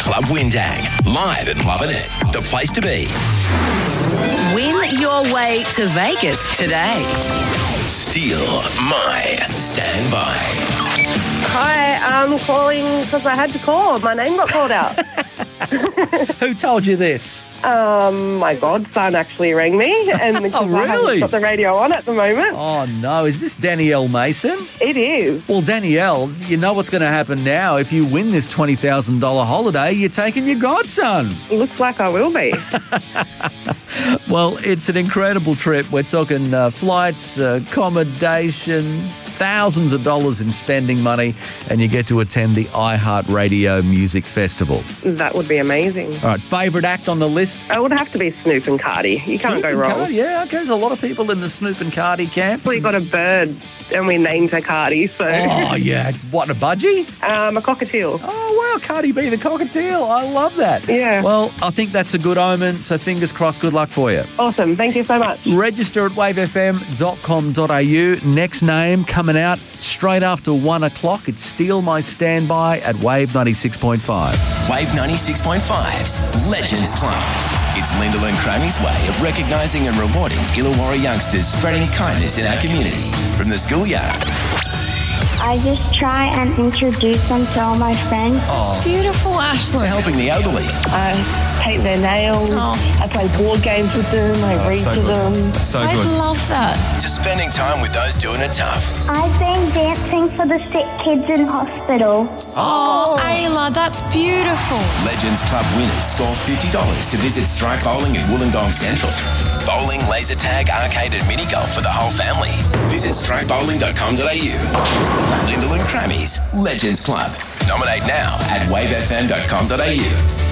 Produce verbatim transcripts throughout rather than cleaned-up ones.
Club Windang, live at Lovin' It, the place to be. Win your way to Vegas today. Steal my standby. Hi, I'm calling because I had to call. My name got called out. Who told you this? Um, my godson actually rang me, and because Oh, I haven't really? got the radio on at the moment. Oh, no. Is this Danielle Mason? It is. Well, Danielle, you know what's going to happen now. If you win this twenty thousand dollars holiday, you're taking your godson. Looks like I will be. Well, it's an incredible trip. We're talking uh, flights, uh, accommodation, thousands of dollars in spending money, and you get to attend the iHeartRadio Music Festival. That would be amazing. All right, favourite act on the list? It would have to be Snoop and Cardi. You can't Snoop go and wrong. Cardi, yeah, okay. There's a lot of people in the Snoop and Cardi camp. We got a bird, and we named her Cardi, so... Oh, yeah. What, a budgie? um, a cockatiel. Oh, wow, Cardi B the cockatiel. I love that. Yeah. Well, I think that's a good omen, so fingers crossed, good luck for you. Awesome. Thank you so much. Register at wave f m dot com dot a u. Next name coming out straight after one o'clock. It's Steal My Standby at Wave ninety-six point five. Wave ninety-six point five's Legends Club. It's Lyndall and Cramy's way of recognising and rewarding Illawarra youngsters spreading kindness in our community. From the schoolyard. I just try and introduce them to all my friends. Oh, Beautiful, Ashley. to helping the elderly. I paint their nails. Oh. I play board games with them. I read so to good. them. That's so I good. love that. To spending time with those doing it tough. I've been dancing for the sick kids in hospital. Oh, Ayla, that's beautiful. Legends Club winners score fifty dollars to visit Strike Bowling in Wollongong Central. Bowling, laser tag, arcade and mini golf for the whole family. Visit strike bowling dot com dot a u. Lyndall and Crammy's Legends Club. Nominate now at wave f m dot com dot a u.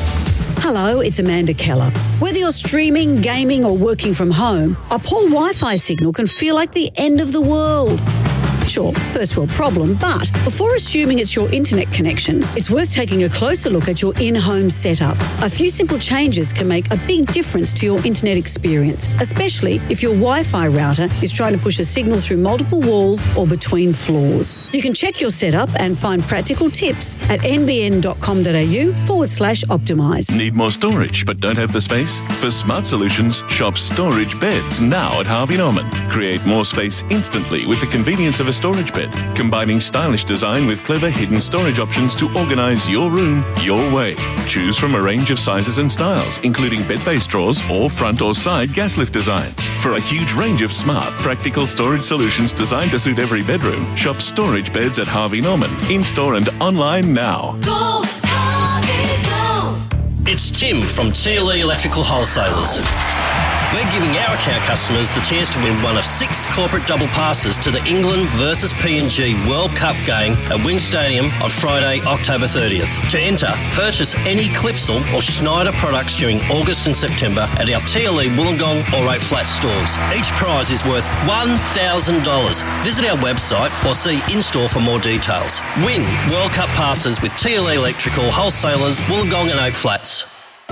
Hello, it's Amanda Keller. Whether you're streaming, gaming or working from home, a poor Wi-Fi signal can feel like the end of the world. Sure, first world problem, but before assuming it's your internet connection, it's worth taking a closer look at your in-home setup. A few simple changes can make a big difference to your internet experience, especially if your Wi-Fi router is trying to push a signal through multiple walls or between floors. You can check your setup and find practical tips at nbn.com.au forward slash optimise. Need more storage but don't have the space? For smart solutions, shop Storage Beds now at Harvey Norman. Create more space instantly with the convenience of a storage bed, combining stylish design with clever hidden storage options to organise your room your way. Choose from a range of sizes and styles, including bed-based drawers or front or side gas lift designs. For a huge range of smart, practical storage solutions designed to suit every bedroom, shop Storage Beds at Harvey Norman, in-store and online now. Go, Harvey, go! It's Tim from T L E Electrical Wholesalers. We're giving our account customers the chance to win one of six corporate double passes to the England versus P N G World Cup game at Wynn Stadium on Friday, October thirtieth. To enter, purchase any Clipsal or Schneider products during August and September at our T L E Wollongong or Oak Flat stores. Each prize is worth one thousand dollars. Visit our website or see in-store for more details. Win World Cup passes with T L E Electrical Wholesalers, Wollongong and Oak Flats.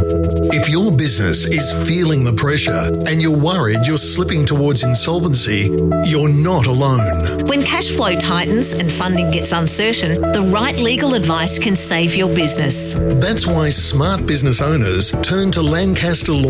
If your business is feeling the pressure and you're worried you're slipping towards insolvency, you're not alone. When cash flow tightens and funding gets uncertain, the right legal advice can save your business. That's why smart business owners turn to Lancaster Law